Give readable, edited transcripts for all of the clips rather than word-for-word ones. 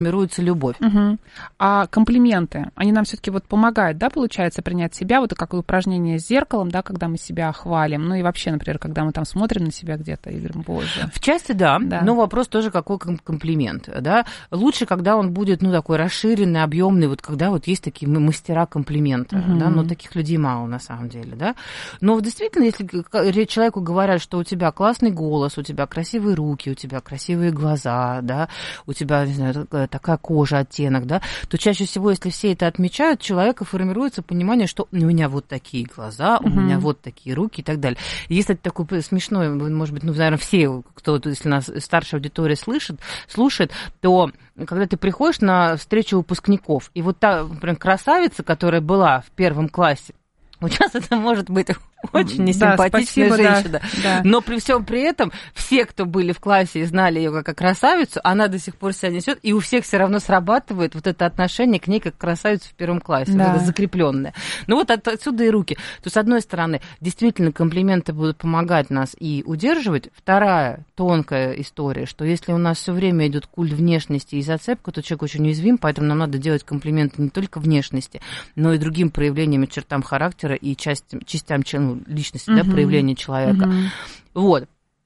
формируется любовь. Угу. А комплименты, они нам все-таки вот помогают, да, получается, принять себя, вот как упражнение с зеркалом, да, когда мы себя хвалим, ну и вообще, например, когда мы там смотрим на себя где-то и говорим, боже. В части, да, но вопрос тоже, какой комплимент, да. Лучше, когда он будет, ну, такой расширенный, объемный, вот когда вот есть такие мастера комплимента, да, но таких людей мало на самом деле, да. Но действительно, если человеку говорят, что у тебя классный голос, у тебя красивые руки, у тебя красивые глаза, да, у тебя, не знаю, такая кожа, оттенок, да, то чаще всего, если все это отмечают, у человека формируется понимание, что у меня вот такие глаза, у меня вот такие руки и так далее. И если это такой смешной, может быть, ну, наверное, все, кто, если нас старшая аудитория слушает, то когда ты приходишь на встречу выпускников, и вот та, например, красавица, которая была в 1 классе, вот сейчас это может быть очень несимпатичная женщина. Да. Но при всем при этом все, кто были в классе и знали ее как красавицу, она до сих пор себя несет, и у всех все равно срабатывает вот это отношение к ней как красавицу в 1 классе, вот это закрепленное. Ну вот отсюда и руки. То с одной стороны, действительно, комплименты будут помогать нас и удерживать. Вторая тонкая история, что если у нас все время идет культ внешности и зацепка, то человек очень уязвим, поэтому нам надо делать комплименты не только внешности, но и другим проявлениям, чертам характера и частям личности, да, проявления человека. Вот.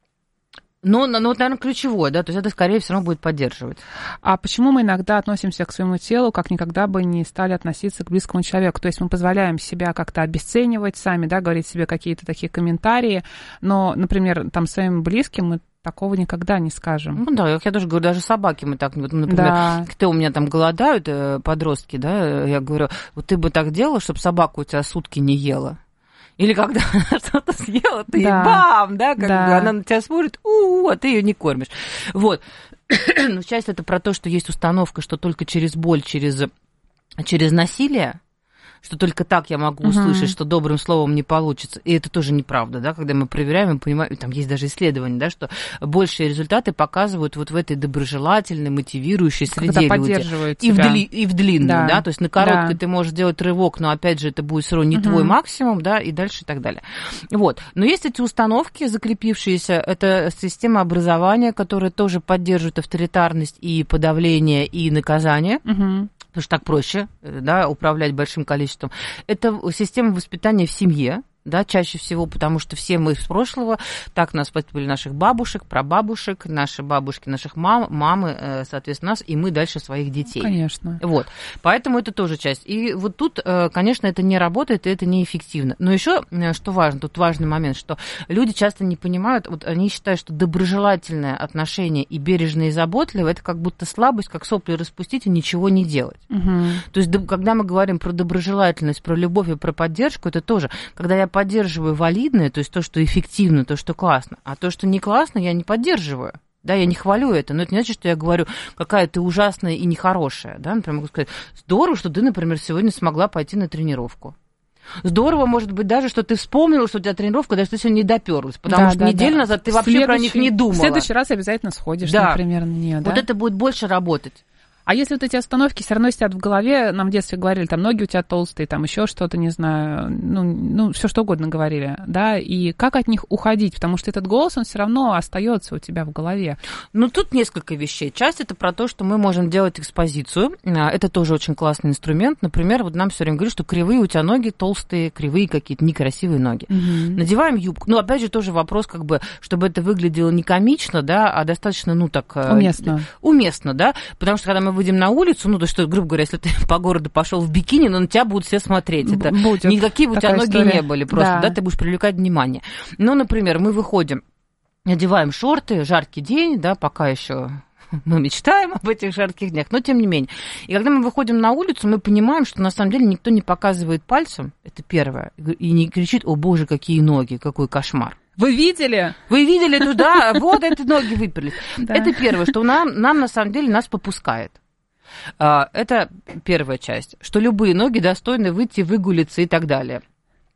Но, наверное, ключевое, да, то есть это скорее все равно будет поддерживать. А почему мы иногда относимся к своему телу, как никогда бы не стали относиться к близкому человеку? То есть мы позволяем себя как-то обесценивать сами, да, говорить себе какие-то такие комментарии, но, например, там своим близким мы такого никогда не скажем. Ну да, я тоже говорю, даже собаки мы так, вот, например, кто у меня там голодают, подростки, да, я говорю, вот ты бы так делала, чтобы собака у тебя сутки не ела. Или когда она что-то съела, ты и бам, да, как бы она на тебя смотрит, а ты ее не кормишь. Вот. Но часть это про то, что есть установка, что только через боль, через насилие, что только так я могу услышать, что добрым словом не получится. И это тоже неправда, да, когда мы проверяем, мы понимаем, и там есть даже исследования, да, что большие результаты показывают вот в этой доброжелательной, мотивирующей среде когда поддерживают люди. тебя. И в длинную, да, то есть на короткой ты можешь делать рывок, но опять же это будет все равно не твой максимум, да, и дальше и так далее. Вот. Но есть эти установки закрепившиеся, это система образования, которая тоже поддерживает авторитарность и подавление, и наказание. Потому что так проще, да, управлять большим количеством. Это система воспитания в семье, да, чаще всего, потому что все мы из прошлого, так нас воспитывали наших бабушек, прабабушек, наши бабушки, наших мамы, соответственно, нас, и мы дальше своих детей. Конечно. Вот, поэтому это тоже часть. И вот тут, конечно, это не работает, и это неэффективно. Но еще, что важно, тут важный момент, что люди часто не понимают, вот они считают, что доброжелательное отношение и бережное и заботливое, это как будто слабость, как сопли распустить и ничего не делать. То есть, когда мы говорим про доброжелательность, про любовь и про поддержку, это тоже, когда я поддерживаю валидное, то есть то, что эффективно, то, что классно, а то, что не классно, я не поддерживаю. Да, я не хвалю это, но это не значит, что я говорю, какая ты ужасная и нехорошая. Да, например, могу сказать, здорово, что ты, например, сегодня смогла пойти на тренировку. Здорово, может быть, даже, что ты вспомнила, что у тебя тренировка, даже ты сегодня не доперлась, потому что неделю назад ты вообще про них не думала. В следующий раз обязательно сходишь, например, на нее. Вот это будет больше работать. А если вот эти остановки все равно сидят в голове, нам в детстве говорили, там, ноги у тебя толстые, там, еще что-то, не знаю, ну, все что угодно говорили, да, и как от них уходить, потому что этот голос, он все равно остается у тебя в голове. Ну, тут несколько вещей. Часть это про то, что мы можем делать экспозицию, это тоже очень классный инструмент, например, вот нам все время говорят, что кривые у тебя ноги, толстые, кривые какие-то некрасивые ноги. Надеваем юбку, ну, опять же, тоже вопрос, как бы, чтобы это выглядело не комично, да, а достаточно, ну, так... Уместно, да, потому что когда мы выйдем на улицу, ну, то что, грубо говоря, если ты по городу пошел в бикини, но на тебя будут все смотреть. Это никакие бы у тебя ноги не были, просто, да, ты будешь привлекать внимание. Ну, например, мы выходим, надеваем шорты, жаркий день, да, пока еще мы мечтаем об этих жарких днях, но тем не менее. И когда мы выходим на улицу, мы понимаем, что на самом деле никто не показывает пальцем, это первое, и не кричит: «О, боже, какие ноги, какой кошмар». Вы видели? Вы видели туда, вот эти ноги выперлись. Это первое, что нам на самом деле нас попускает. Это первая часть, что любые ноги достойны выйти, выгулиться и так далее.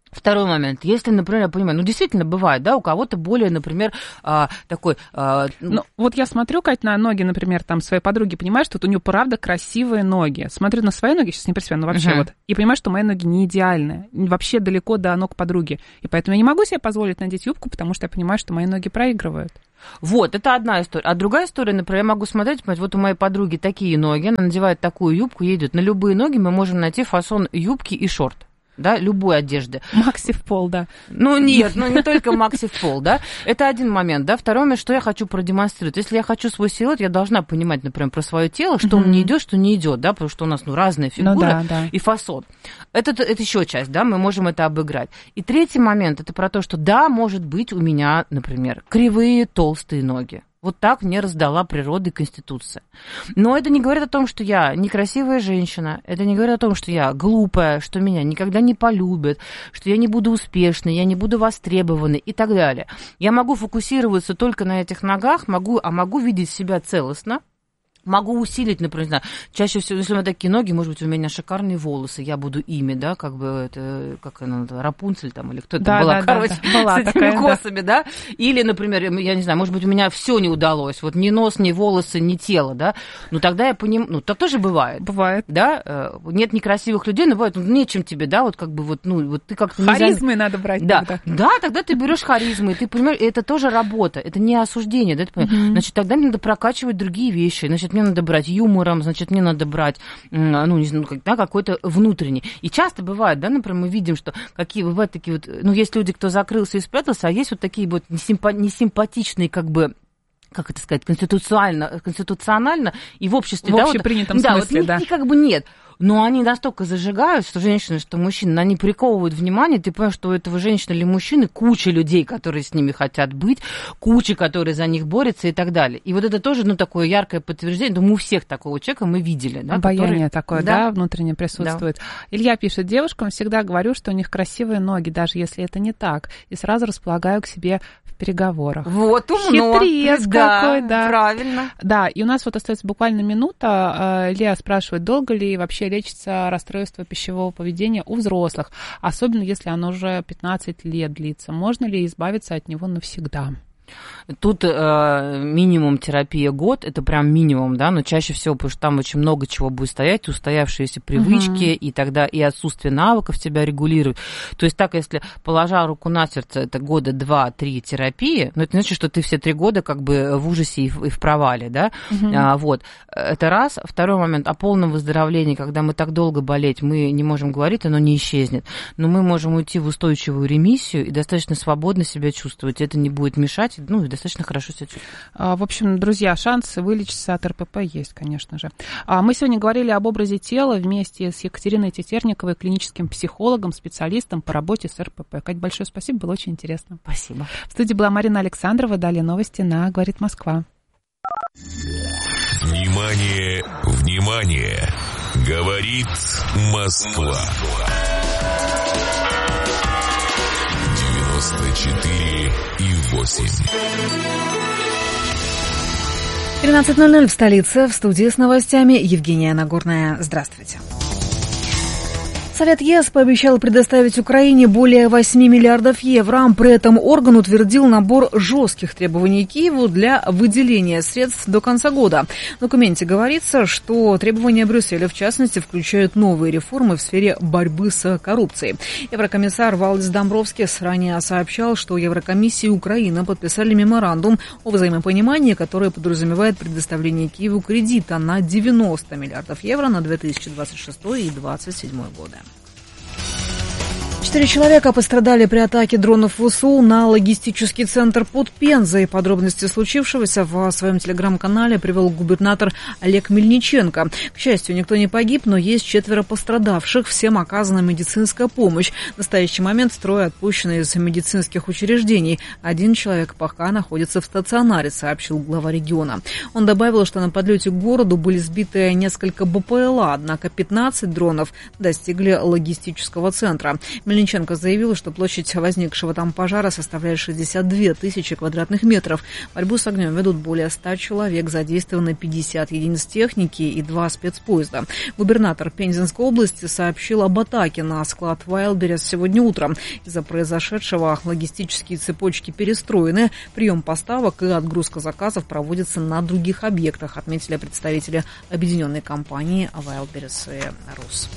Второй момент. Если, например, я понимаю, действительно бывает, да, у кого-то более, например, такой... Ну, вот я смотрю, Кать, на ноги, например, там, своей подруги, понимаю, что вот у нее правда красивые ноги. Смотрю на свои ноги, сейчас не представляю, но вообще вот, и понимаю, что мои ноги не идеальные, вообще далеко до ног подруги. И поэтому я не могу себе позволить надеть юбку, потому что я понимаю, что мои ноги проигрывают. Вот, это одна история. А другая история, например, я могу смотреть, вот у моей подруги такие ноги, она надевает такую юбку, едет. На любые ноги мы можем найти фасон юбки и шорт. Да, любой одежды. Макси в пол, да. Ну, нет, не только макси в пол, да. Это один момент, да. Второй момент, что я хочу продемонстрировать. Если я хочу свой силуэт, я должна понимать, например, про свое тело, что мне идет, что не идет, да, потому что у нас, разная фигура и фасон. Это еще часть, да, мы можем это обыграть. И третий момент, это про то, что, да, может быть, у меня, например, кривые, толстые ноги. Вот так мне раздала природа и Конституция. Но это не говорит о том, что я некрасивая женщина, это не говорит о том, что я глупая, что меня никогда не полюбят, что я не буду успешной, я не буду востребованной и так далее. Я могу фокусироваться только на этих ногах, могу видеть себя целостно. Могу усилить, например, чаще всего, если у меня такие ноги, может быть, у меня шикарные волосы, я буду ими, да, как бы это, как она, Рапунцель там, или кто-то была, короче, была с этими такая, косами, да. Или, например, я не знаю, может быть, у меня все не удалось, вот ни нос, ни волосы, ни тело, да, ну тогда я понимаю, ну так тоже бывает. Бывает. Да, нет некрасивых людей, но бывает, нечем тебе, да, вот как бы вот, вот ты как-то... Харизмой надо брать да. тогда. Да, тогда ты берешь харизму, и ты понимаешь, это тоже работа, это не осуждение, да, ты понимаешь, значит, тогда мне надо прокачивать другие вещи, значит, мне надо брать юмором, значит, мне надо брать, не знаю, да, какой-то внутренний. И часто бывает, да, например, мы видим, что какие бывают такие вот, есть люди, кто закрылся и спрятался, а есть вот такие вот несимпатичные, как бы, как это сказать, конституционально и в обществе. В общепринятом смысле, да. И как бы нет. Но они настолько зажигают, что женщины, что мужчины, они приковывают внимание, ты понимаешь, что у этого женщины или мужчины куча людей, которые с ними хотят быть, куча, которые за них борются и так далее. И вот это тоже, такое яркое подтверждение, думаю, у всех такого человека мы видели. Да, обаяние такое, да, внутренне присутствует. Да. Илья пишет, девушкам всегда говорю, что у них красивые ноги, даже если это не так, и сразу располагаю к себе в переговорах. Вот умно. Хитрец какой, да. Правильно. Да, и у нас вот остается буквально минута. Илья спрашивает, долго ли вообще лечится расстройство пищевого поведения у взрослых, особенно если оно уже 15 лет длится. Можно ли избавиться от него навсегда? Тут минимум терапия год, это прям минимум, да, но чаще всего, потому что там очень много чего будет стоять, устоявшиеся привычки, и тогда и отсутствие навыков тебя регулируют. То есть так, если, положа руку на сердце, это года 2-3 терапии, но это не значит, что ты все 3 года как бы в ужасе и в провале, да, вот. Это раз. Второй момент, о полном выздоровлении, когда мы так долго болеть, мы не можем говорить, оно не исчезнет, но мы можем уйти в устойчивую ремиссию и достаточно свободно себя чувствовать, это не будет мешать, и достаточно хорошо себя чувствует. В общем, друзья, шансы вылечиться от РПП есть, конечно же. Мы сегодня говорили об образе тела вместе с Екатериной Тетерниковой, клиническим психологом, специалистом по работе с РПП. Кать, большое спасибо, было очень интересно. Спасибо. В студии была Марина Александрова. Далее новости на «Говорит Москва». Внимание, внимание! Говорит Москва. 94,8. 13:00 в столице. В студии с новостями Евгения Нагорная. Здравствуйте. Совет ЕС пообещал предоставить Украине более 8 миллиардов евро. При этом орган утвердил набор жестких требований Киеву для выделения средств до конца года. В документе говорится, что требования Брюсселя, в частности, включают новые реформы в сфере борьбы с коррупцией. Еврокомиссар Валдис Домбровскис ранее сообщал, что Еврокомиссия и Украина подписали меморандум о взаимопонимании, который подразумевает предоставление Киеву кредита на 90 миллиардов евро на 2026 и 2027 годы. 4 человека пострадали при атаке дронов ВСУ на логистический центр под Пензой. Подробности случившегося в своем телеграм-канале привел губернатор Олег Мельниченко. К счастью, никто не погиб, но есть 4 пострадавших. Всем оказана медицинская помощь. В настоящий момент трое отпущены из медицинских учреждений. 1 человек пока находится в стационаре, сообщил глава региона. Он добавил, что на подлете к городу были сбиты несколько БПЛА, однако 15 дронов достигли логистического центра. Мельниченко заявил, что площадь возникшего там пожара составляет 62 тысячи квадратных метров. Борьбу с огнем ведут более 100 человек, задействованы 50 единиц техники и 2 спецпоезда. Губернатор Пензенской области сообщил об атаке на склад Wildberries сегодня утром. Из-за произошедшего логистические цепочки перестроены. Прием поставок и отгрузка заказов проводится на других объектах, отметили представители объединенной компании Wildberries и Рус.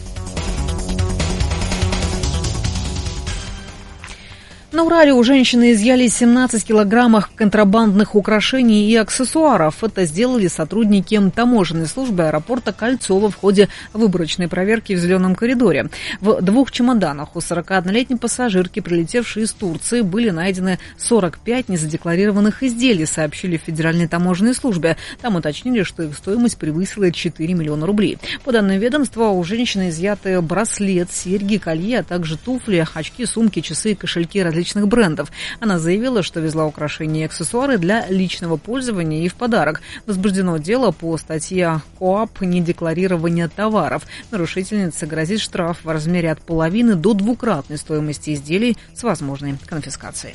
На Урале у женщины изъяли 17 килограммов контрабандных украшений и аксессуаров. Это сделали сотрудники таможенной службы аэропорта Кольцово в ходе выборочной проверки в «Зеленом коридоре». В 2 чемоданах у 41-летней пассажирки, прилетевшей из Турции, были найдены 45 незадекларированных изделий, сообщили в Федеральной таможенной службе. Там уточнили, что их стоимость превысила 4 миллиона рублей. По данным ведомства, у женщины изъяты браслет, серьги, колье, а также туфли, очки, сумки, часы и кошельки различных брендов. Она заявила, что везла украшения и аксессуары для личного пользования и в подарок. Возбуждено дело по статье КоАП «Недекларирование товаров». Нарушительнице грозит штраф в размере от половины до 2-кратной стоимости изделий с возможной конфискацией.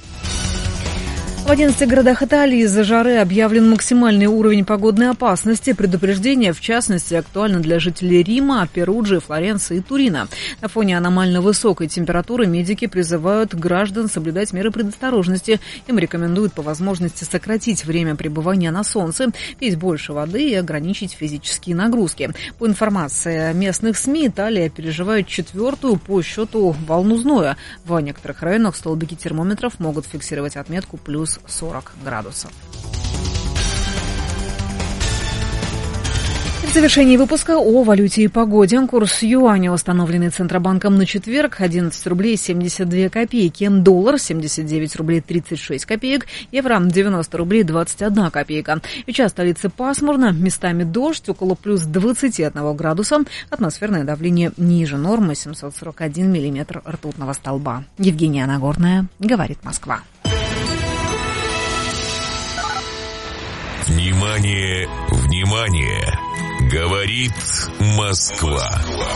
В 11 городах Италии из-за жары объявлен максимальный уровень погодной опасности. Предупреждение, в частности, актуально для жителей Рима, Перуджи, Флоренции и Турина. На фоне аномально высокой температуры медики призывают граждан соблюдать меры предосторожности. Им рекомендуют по возможности сократить время пребывания на солнце, пить больше воды и ограничить физические нагрузки. По информации местных СМИ, Италия переживает 4-ю по счету волну зноя. В некоторых районах столбики термометров могут фиксировать отметку плюс 40 градусов. В завершении выпуска о валюте и погоде. Курс юаня, установленный Центробанком на четверг, 11 рублей 72 копейки. Доллар 79 рублей 36 копеек. Евро 90 рублей 21 копейка. Сейчас в столице пасмурно, местами дождь, около плюс 21 градуса. Атмосферное давление ниже нормы, 741 миллиметр ртутного столба. Евгения Нагорная, говорит Москва. Внимание, внимание! Говорит Москва.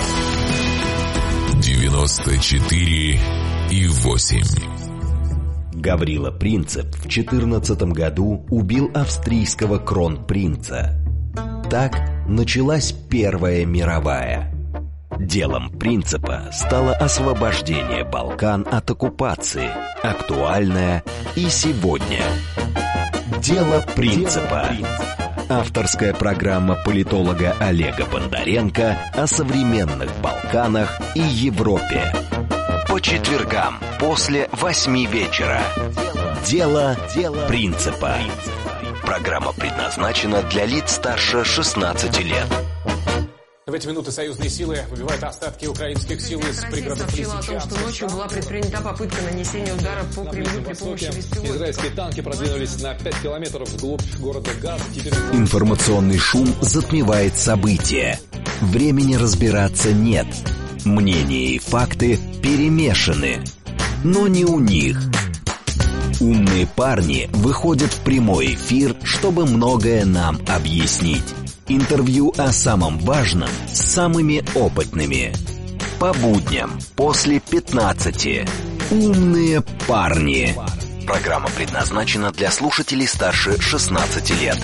94,8. Гаврила Принцип в 14 году убил австрийского кронпринца. Так началась Первая мировая. Делом Принципа стало освобождение Балкан от оккупации, актуальное и сегодня. Дело Принципа. Авторская программа политолога Олега Бондаренко о современных Балканах и Европе. По четвергам после 8 вечера. Дело Принципа. Программа предназначена для лиц старше 16 лет. В эти минуты союзные силы выбивают остатки украинских сил из пригородов Лисичанска. Сообщила о том, что ночью была предпринята попытка нанесения удара по Кремлю при помощи беспилотников. Израильские танки продвинулись на 5 километров вглубь города Газ. Информационный шум затмевает события. Времени разбираться нет. Мнения и факты перемешаны. Но не у них. Умные парни выходят в прямой эфир, чтобы многое нам объяснить. Интервью о самом важном с самыми опытными. По будням после 15. Умные парни. Программа предназначена для слушателей старше 16 лет.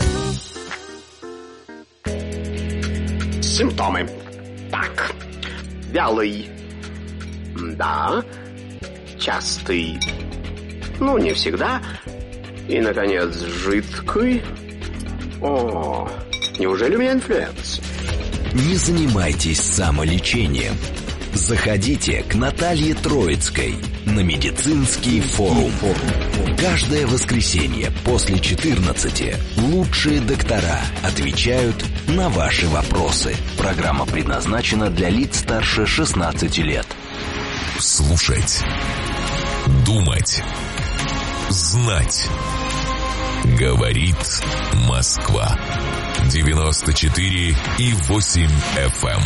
Симптомы. Так. Вялый. Да. Частый. Ну, не всегда. И, наконец, жидкий. О, неужели у меня инфлюенс? Не занимайтесь самолечением. Заходите к Наталье Троицкой на медицинский форум. Каждое воскресенье после 14 лучшие доктора отвечают на ваши вопросы. Программа предназначена для лиц старше 16 лет. Слушать, думать, знать. Говорит Москва. 94,8 FM.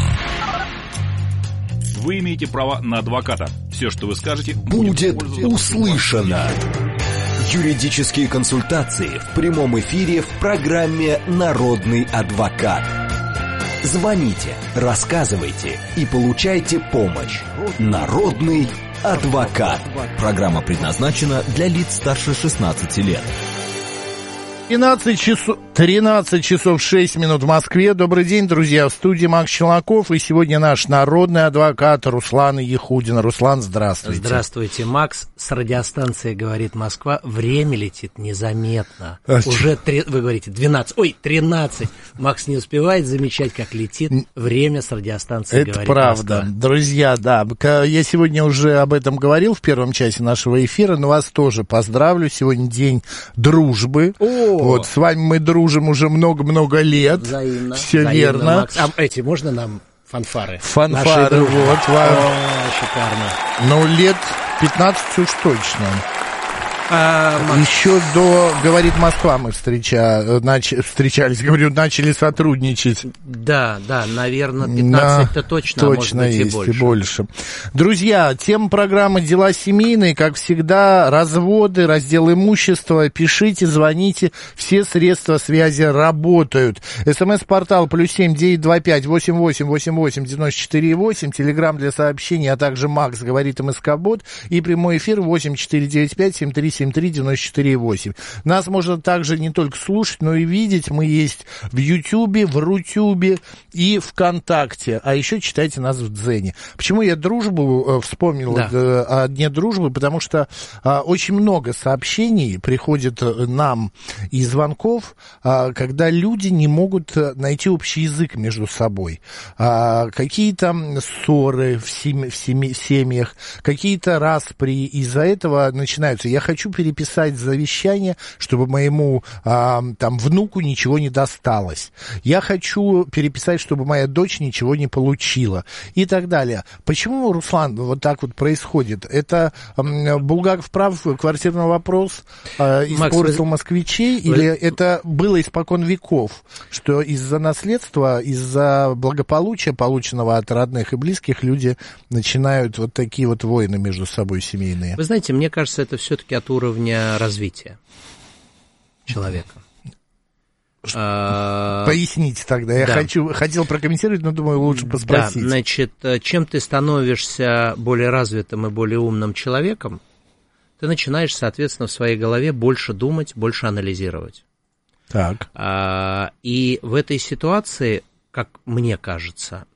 Вы имеете право на адвоката. Все, что вы скажете, будет услышано. Юридические консультации в прямом эфире в программе «Народный адвокат». Звоните, рассказывайте и получайте помощь. Народный адвокат. Программа предназначена для лиц старше 16 лет. 13 часов 6 минут в Москве. Добрый день, друзья. В студии Макс Челноков. И сегодня наш народный адвокат Руслан Яхудин. Руслан, здравствуйте. Здравствуйте, Макс. С радиостанции «Говорит Москва». Время летит незаметно. Уже, вы говорите, 13. Макс не успевает замечать, как летит время с радиостанции «Говорит Москва». Это правда. Друзья, да. Я сегодня уже об этом говорил в первом часе нашего эфира, но вас тоже поздравлю. Сегодня день дружбы. Вот, с вами мы дружим уже много-много лет. Взаимно. Все верно. Макс. А эти можно нам фанфары? Фанфары, вот вам. О, шикарно. Ну, лет 15 уж точно. Еще до «Говорит Москва» мы встречались, говорю, начали сотрудничать. Да, наверное, 15-то точно, может быть, есть, и больше. Друзья, тема программы «Дела семейные», как всегда, разводы, раздел имущества. Пишите, звоните, все средства связи работают. СМС-портал +7 925 88 88 94 8, телеграм для сообщений, а также Макс говорит МСК-бот и прямой эфир 8495 73 73-94-8. Нас можно также не только слушать, но и видеть. Мы есть в Ютьюбе, в Рутюбе и ВКонтакте. А еще читайте нас в Дзене. Почему я дружбу вспомнил о Дне дружбы? Потому что очень много сообщений приходит нам и звонков, когда люди не могут найти общий язык между собой. Какие-то ссоры в семьях, какие-то распри. Из-за этого начинаются. Я хочу переписать завещание, чтобы моему внуку ничего не досталось. Я хочу переписать, чтобы моя дочь ничего не получила. И так далее. Почему, Руслан, вот так вот происходит? Это Булгаков прав, квартирный вопрос испортил москвичей? Или это было испокон веков, что из-за наследства, из-за благополучия, полученного от родных и близких, люди начинают вот такие вот войны между собой семейные? Вы знаете, мне кажется, это все-таки от уровня развития человека. Поясните тогда. Я хотел прокомментировать, но думаю, лучше поспросить. Да, значит, чем ты становишься более развитым и более умным человеком, ты начинаешь, соответственно, в своей голове больше думать, больше анализировать. Так. И в этой ситуации, как мне кажется,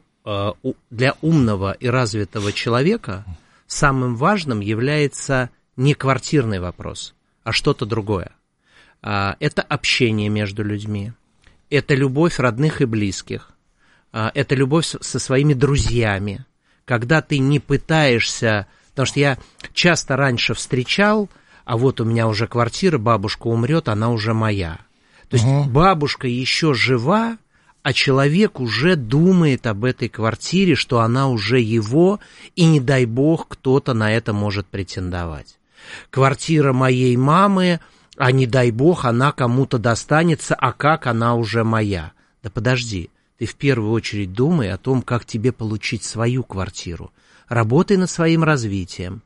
для умного и развитого человека самым важным является не квартирный вопрос, а что-то другое. Это общение между людьми, это любовь родных и близких, это любовь со своими друзьями, когда ты не пытаешься, потому что я часто раньше встречал, а вот у меня уже квартира, бабушка умрет, она уже моя. То есть бабушка еще жива, а человек уже думает об этой квартире, что она уже его, и не дай бог кто-то на это может претендовать. Квартира моей мамы, а не дай бог она кому-то достанется, а как она уже моя. Да подожди, ты в первую очередь думай о том, как тебе получить свою квартиру. Работай над своим развитием,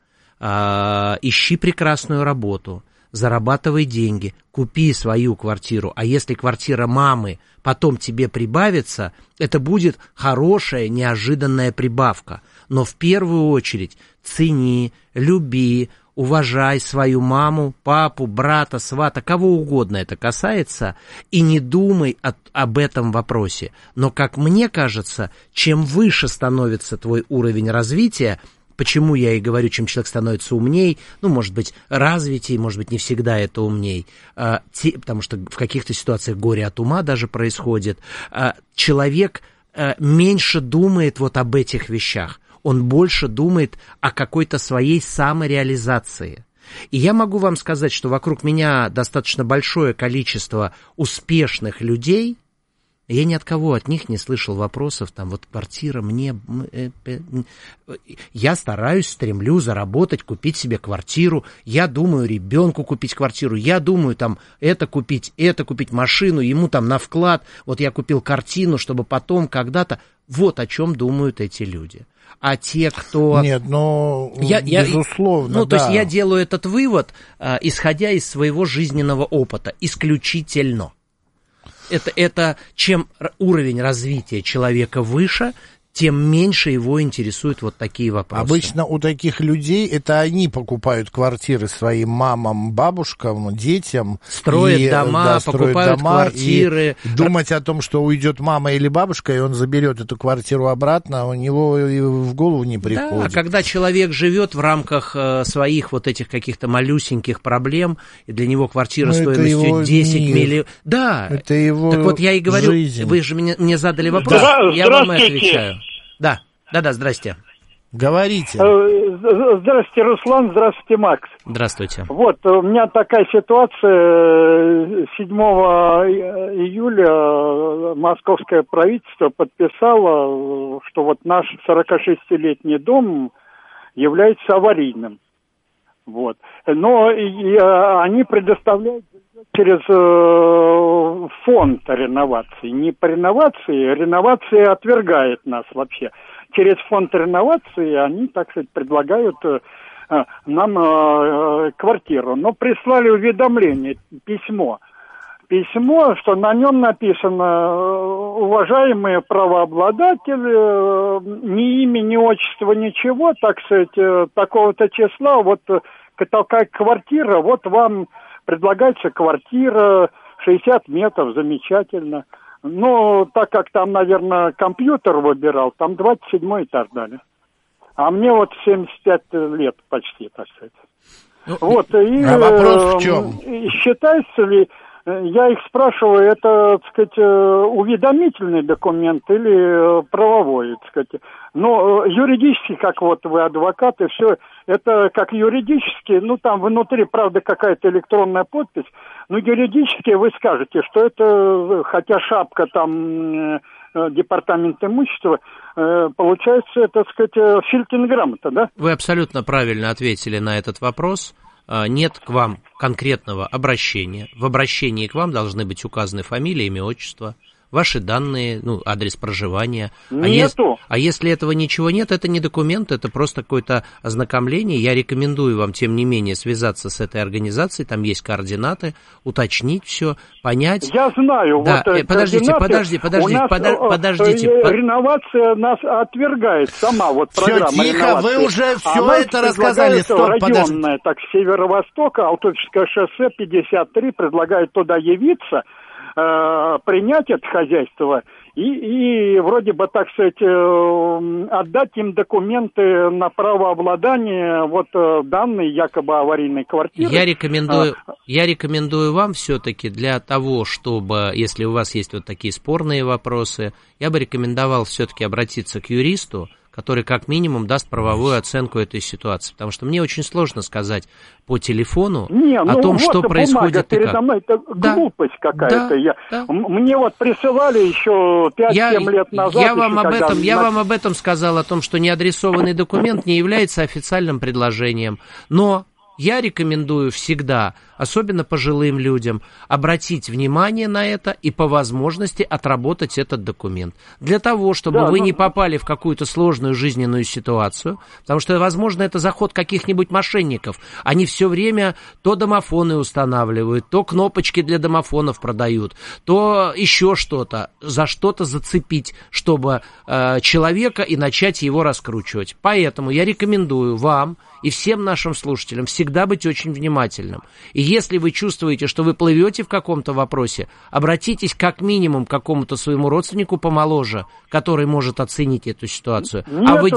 ищи прекрасную работу, зарабатывай деньги, купи свою квартиру. А если квартира мамы потом тебе прибавится, это будет хорошая, неожиданная прибавка. Но в первую очередь цени, люби, уважай свою маму, папу, брата, свата, кого угодно это касается, и не думай об этом вопросе. Но, как мне кажется, чем выше становится твой уровень развития, почему я и говорю, чем человек становится умней, может быть, развитей, может быть, не всегда это умней, потому что в каких-то ситуациях горе от ума даже происходит, человек меньше думает вот об этих вещах. Он больше думает о какой-то своей самореализации. И я могу вам сказать, что вокруг меня достаточно большое количество успешных людей. Я ни от кого от них не слышал вопросов, вот квартира мне... Я стремлюсь заработать, купить себе квартиру. Я думаю ребенку купить квартиру. Я думаю это купить, машину, ему на вклад. Вот я купил картину, чтобы потом когда-то... Вот о чем думают эти люди. А те, кто... Нет, безусловно, То есть я делаю этот вывод, исходя из своего жизненного опыта, исключительно. это чем уровень развития человека выше, тем меньше его интересуют вот такие вопросы. Обычно у таких людей это они покупают квартиры своим мамам, бабушкам, детям. Строят дома, покупают квартиры. И думать о том, что уйдет мама или бабушка, и он заберет эту квартиру обратно, у него в голову не приходит. Да, а когда человек живет в рамках своих вот этих каких-то малюсеньких проблем, и для него квартира стоимостью 10 миллионов... Да, это его так вот я и говорю, жизнь. Вы же мне задали вопрос, я вам и отвечаю. Да, здрасте. Говорите. Здравствуйте, Руслан, здравствуйте, Макс. Здравствуйте. Вот, у меня такая ситуация. 7 июля московское правительство подписало, что вот наш 46-летний дом является аварийным. Вот. Но они предоставляют через фонд реновации. Не по реновации, реновация отвергает нас вообще. Через фонд реновации они, так сказать, предлагают нам квартиру. Но прислали уведомление, письмо, что на нем написано: уважаемые правообладатели, ни имя, ни отчество, ничего, так сказать, такого-то числа, вот такая квартира, вот вам предлагается квартира, 60 метров, замечательно. Но так как там, наверное, компьютер выбирал, там 27 этаж дали. А мне вот 75 лет почти, так сказать. Вот, и вопрос в чем? Считается ли, я их спрашиваю, это, так сказать, уведомительный документ или правовой, так сказать. Но юридически, как вот вы адвокаты, все это как юридически, ну там внутри, правда, какая-то электронная подпись, но юридически вы скажете, что это, хотя шапка там департамент имущества, получается, это, так сказать, фильтинграмота, да? Вы абсолютно правильно ответили на этот вопрос. Нет к вам конкретного обращения. В обращении к вам должны быть указаны фамилия, имя, отчество, ваши данные, ну, адрес проживания. Нету. А если этого ничего нет, это не документ, это просто какое-то ознакомление. Я рекомендую вам, тем не менее, связаться с этой организацией, там есть координаты, уточнить все, понять. Я знаю. Да, вот подождите. Реновация нас отвергает сама, вот программа все, тихо, реновации. Вы уже все это рассказали. Стоп, районная, так, северо-востока, Алтуфьевское шоссе, 53, предлагает туда явиться, принять это хозяйство и вроде бы, так сказать, отдать им документы на право обладания вот данной якобы аварийной квартиры. Я рекомендую вам все-таки для того, чтобы, если у вас есть вот такие спорные вопросы, я бы рекомендовал все-таки обратиться к юристу, который как минимум даст правовую оценку этой ситуации. Потому что мне очень сложно сказать по телефону о том, вот что происходит и передо мной, это глупость какая-то. Мне вот присылали еще 5-7 лет назад. Я вам об этом сказал, о том, что неадресованный документ не является официальным предложением. Но я рекомендую всегда, особенно пожилым людям, обратить внимание на это и по возможности отработать этот документ. Для того, чтобы вы не попали в какую-то сложную жизненную ситуацию, потому что, возможно, это заход каких-нибудь мошенников. Они все время то домофоны устанавливают, то кнопочки для домофонов продают, то еще что-то, за что-то зацепить, чтобы человека и начать его раскручивать. Поэтому я рекомендую вам и всем нашим слушателям всегда быть очень внимательным. И если вы чувствуете, что вы плывете в каком-то вопросе, обратитесь как минимум к какому-то своему родственнику помоложе, который может оценить эту ситуацию. А в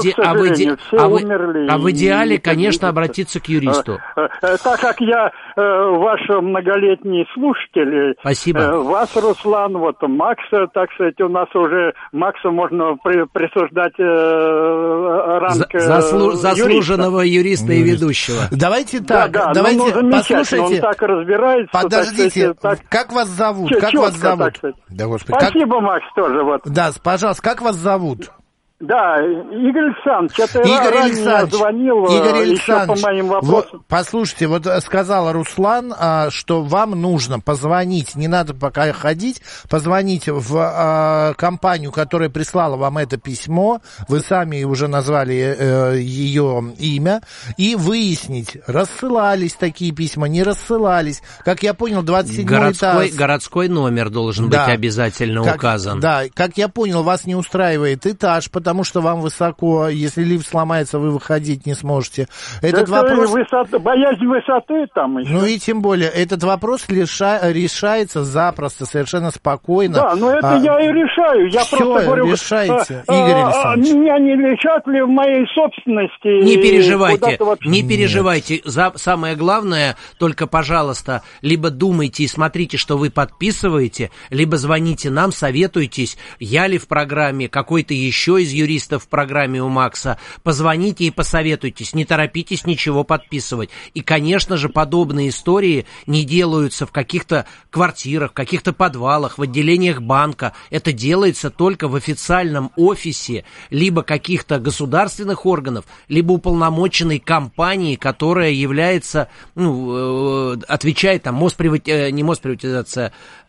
идеале, конечно, обратиться к юристу. Так как я ваш многолетний слушатель, спасибо. Вас, Руслан, вот Макса, так сказать, у нас уже Максу можно присуждать ранг заслуженного юриста и ведущего. Давайте так, давайте послушайте. Он так разбирается. Подождите, так, как вас зовут? Как вас зовут? Да, Господи, спасибо, Макс, тоже вот. Да, пожалуйста, как вас зовут? Да, Игорь Александрович, это Игорь ранее Александрович, звонил Игорь еще по моим вопросам. Вот, послушайте, вот сказал Руслан, что вам нужно позвонить, не надо пока ходить, позвоните в компанию, которая прислала вам это письмо, вы сами уже назвали ее имя, и выяснить, рассылались такие письма, не рассылались. Как я понял, 27-й этаж... Городской номер должен быть обязательно указан. Да, как я понял, вас не устраивает этаж, потому что вам высоко, если лифт сломается, вы выходить не сможете. Этот вопрос... боязнь высоты там еще. Ну и тем более, этот вопрос решается запросто, совершенно спокойно. Да, но это я и решаю. Я все просто говорю, решаете, Игорь Александрович. Меня не лишат ли в моей собственности? Не переживайте. Самое главное, только, пожалуйста, либо думайте и смотрите, что вы подписываете, либо звоните нам, советуйтесь, я ли в программе, какой-то еще из юристов в программе у Макса, позвоните и посоветуйтесь, не торопитесь ничего подписывать. И, конечно же, подобные истории не делаются в каких-то квартирах, в каких-то подвалах, в отделениях банка. Это делается только в официальном офисе либо каких-то государственных органов, либо уполномоченной компании, которая является, отвечает там реновация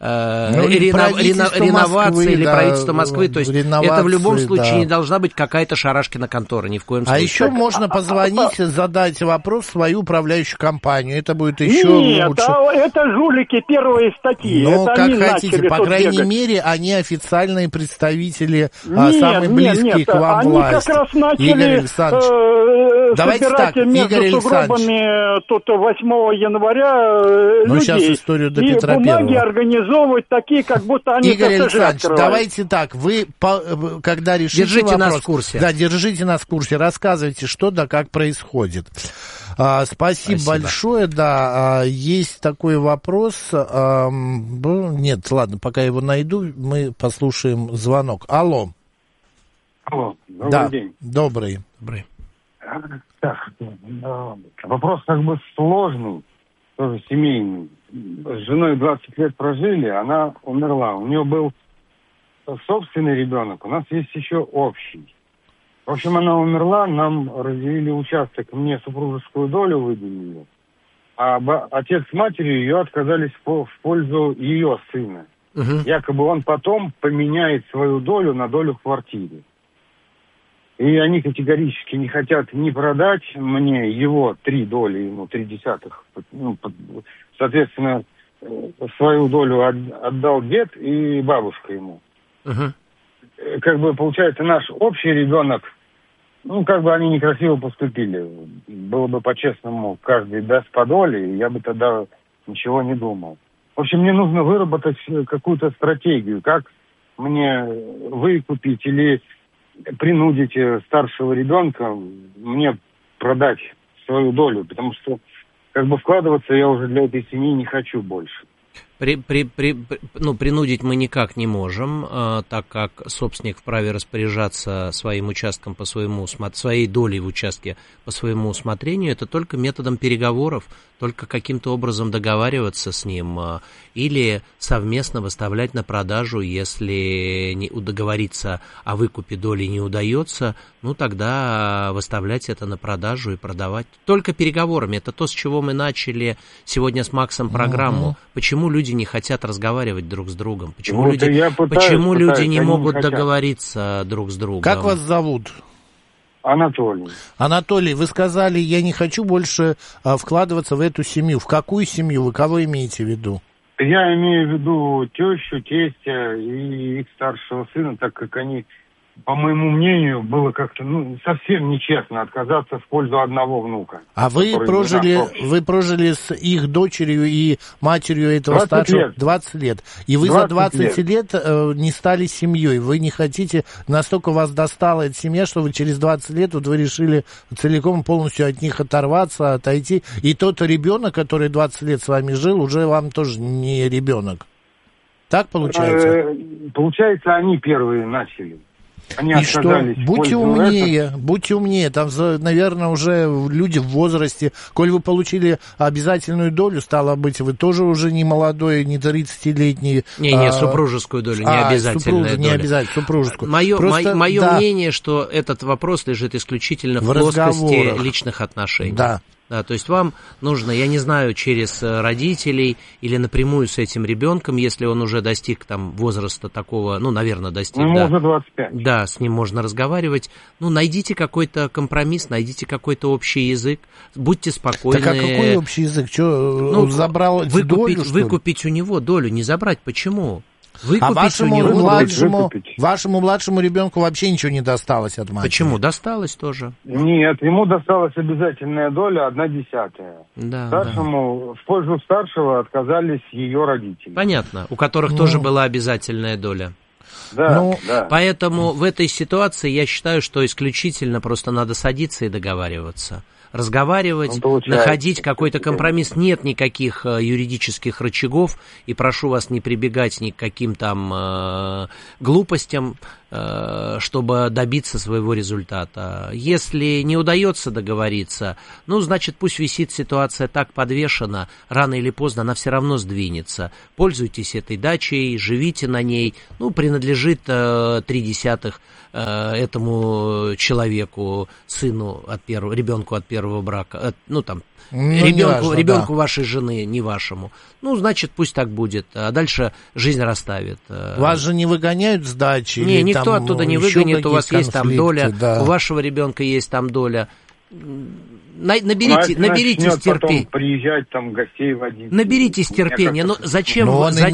или правительство Москвы. То есть это в любом случае не должна быть какая-то шарашкина контора, ни в коем случае. А еще можно позвонить, задать вопрос в свою управляющую компанию. Это будет еще лучше. Нет, это жулики первой статьи. Ну, это как хотите, по крайней мере, они официальные представители, самые близкие к вам власти. Они как раз начали Игорь Александрович, давайте так, Игорь сугробами тут 8 января людей. Сейчас историю до Петра И бумаги Первого. организовывать такие, как будто они Игорь Александрович, открывают. давайте так, вы, когда решите держите вопрос... нас в курсе. Да, держите нас в курсе, рассказывайте, что да как происходит. Спасибо большое, да, есть такой вопрос, нет, ладно, пока я его найду, мы послушаем звонок. Алло. Алло, добрый день. Добрый. Так, вопрос как бы сложный, тоже семейный. С женой 20 лет прожили, она умерла. У нее был собственный ребенок, у нас есть еще общий. В общем, она умерла, нам разделили участок, мне супружескую долю выделили, а отец с матерью ее отказались в пользу ее сына. Якобы он потом поменяет свою долю на долю в квартире. И они категорически не хотят ни продать мне его 3 доли, ему 0,3. Соответственно, свою долю отдал дед и бабушка ему. Как бы, получается, наш общий ребенок, как бы они некрасиво поступили. Было бы по-честному, каждый даст по доле, я бы тогда ничего не думал. В общем, мне нужно выработать какую-то стратегию, как мне выкупить или принудить старшего ребенка мне продать свою долю, потому что как бы вкладываться я уже для этой семьи не хочу больше. Принудить мы никак не можем, так как собственник вправе распоряжаться своим участком по своему, своей долей в участке по своему усмотрению. Это только методом переговоров, только каким-то образом договариваться с ним или совместно выставлять на продажу. Если договориться о выкупе доли не удается, тогда выставлять это на продажу и продавать. Только переговорами. Это то, с чего мы начали сегодня с Максом программу. Почему люди не хотят разговаривать друг с другом? Почему люди не могут договориться друг с другом? Как вас зовут? Анатолий. Анатолий, вы сказали, я не хочу больше вкладываться в эту семью. В какую семью? Вы кого имеете в виду? Я имею в виду тещу, тестя и их старшего сына, так как они, по моему мнению, было как-то совсем нечестно отказаться в пользу одного внука. А вы прожили с их дочерью и матерью этого 20 старшего лет. 20 лет. И вы за 20 лет не стали семьей. Вы не хотите, настолько вас достала эта семья, что вы через 20 лет вы решили целиком полностью от них оторваться, отойти. И тот ребенок, который 20 лет с вами жил, уже вам тоже не ребенок. Так получается? Получается, они первые начали. Они И что? отказались в Будьте пользу будьте умнее. Там, наверное, уже люди в возрасте. Коль вы получили обязательную долю, стало быть, вы тоже уже не молодой, не 30-летний. Не, супружескую долю, не обязательная доля. Не обязательно, супружескую. Мое мнение, что этот вопрос лежит исключительно в плоскости личных отношений. Да. Да, то есть вам нужно, я не знаю, через родителей или напрямую с этим ребенком, если он уже достиг там возраста такого, ну, наверное, достиг, да. Уже 25. Да, с ним можно разговаривать. Ну, найдите какой-то компромисс, найдите какой-то общий язык, будьте спокойны. Так а какой общий язык? Что, забрал долю, что ли? Выкупить у него долю, не забрать. Почему? Выкупить вашему младшему ребенку вообще ничего не досталось от матери? Почему? Досталось тоже. Нет, ему досталась обязательная доля 1/10. Да, старшему, в пользу старшего отказались ее родители. Понятно, у которых тоже была обязательная доля. Да, Поэтому в этой ситуации я считаю, что исключительно просто надо садиться и договариваться. Разговаривать, находить какой-то компромисс. Нет никаких юридических рычагов, и прошу вас не прибегать ни к каким там глупостям, чтобы добиться своего результата. Если не удается договориться, ну, значит, пусть висит ситуация так подвешена, рано или поздно она все равно сдвинется. Пользуйтесь этой дачей, живите на ней, ну, принадлежит 0,3 этому человеку, сыну ребенку от первого брака, ребенку вашей жены, не вашему. Ну, значит, пусть так будет, а дальше жизнь расставит. Вас же не выгоняют с дачи? Не, никто там оттуда не выгонит, у вас есть там доля, у вашего ребенка есть там доля. Наберитесь терпения. Приезжать там гостей водить. Наберитесь терпения. Но зачем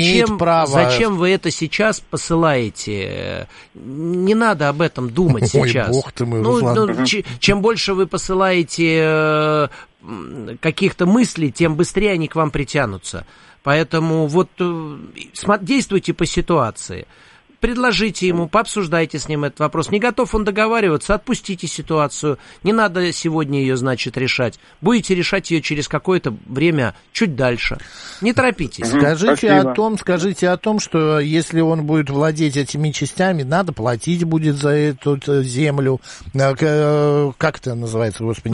вы это сейчас посылаете? Не надо об этом думать сейчас. Ой, бог ты мой, Руслан. Чем больше вы посылаете каких-то мыслей, тем быстрее они к вам притянутся. Поэтому вот действуйте по ситуации. Предложите ему, пообсуждайте с ним этот вопрос. Не готов он договариваться, отпустите ситуацию. Не надо сегодня ее, значит, решать. Будете решать ее через какое-то время чуть дальше. Не торопитесь. Скажите о том, что если он будет владеть этими частями, надо платить будет за эту землю. Как это называется, господи?